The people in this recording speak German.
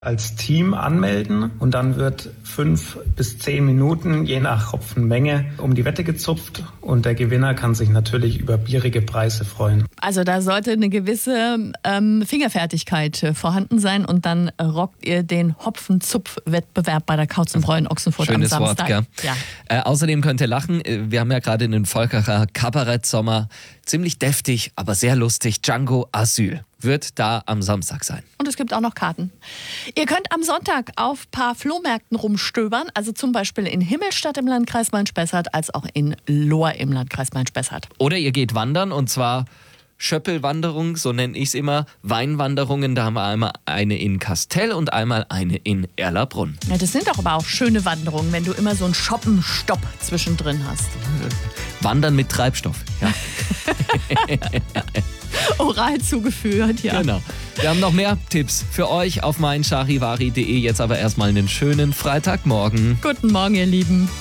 als Team anmelden und dann wird 5 bis 10 Minuten, je nach Hopfenmenge, um die Wette gezupft und der Gewinner kann sich natürlich über bierige Preise freuen. Also da sollte eine gewisse Fingerfertigkeit vorhanden sein und dann rockt ihr den Hopfenzupf-Wettbewerb bei der Kautzenbräu in Ochsenfurt Schönes am Samstag. Wort, gell? Ja. Außerdem könnt ihr lachen, wir haben ja gerade einen Volkerer Kabarettsommer, ziemlich deftig, aber sehr lustig, Django Asyl wird da am Samstag sein. Und es gibt auch noch Karten. Ihr könnt am Sonntag auf ein paar Flohmärkten rumstöbern, also zum Beispiel in Himmelstadt im Landkreis Main-Spessart, als auch in Lohr im Landkreis Main-Spessart. Oder ihr geht wandern und zwar Schöppelwanderung, so nenne ich es immer, Weinwanderungen, da haben wir einmal eine in Kastell und einmal eine in Erlabrunn. Ja, das sind doch aber auch schöne Wanderungen, wenn du immer so einen Shoppenstopp zwischendrin hast. Wandern mit Treibstoff, ja. Oral zugeführt, ja. Genau. Wir haben noch mehr Tipps für euch auf meincharivari.de. Jetzt aber erstmal einen schönen Freitagmorgen. Guten Morgen, ihr Lieben.